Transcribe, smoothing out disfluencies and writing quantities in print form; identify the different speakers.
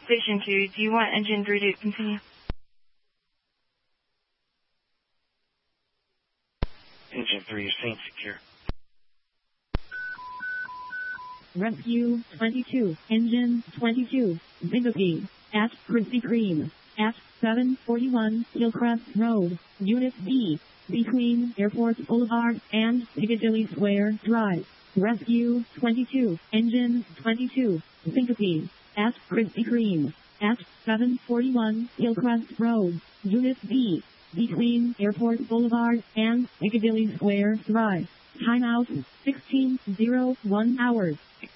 Speaker 1: Station 2, do you want engine 3 to continue?
Speaker 2: Engine 3 is safe secure.
Speaker 3: Rescue 22, Engine 22, Syncope, at Krispy Kreme, at 741 Hillcrest Road, Unit B, between Airport Boulevard and Piccadilly Square Drive. Rescue 22, Engine 22, Syncope, at Krispy Kreme, at 741 Hillcrest Road, Unit B, between Airport Boulevard and Piccadilly Square Drive. Timeout 16:01 hours.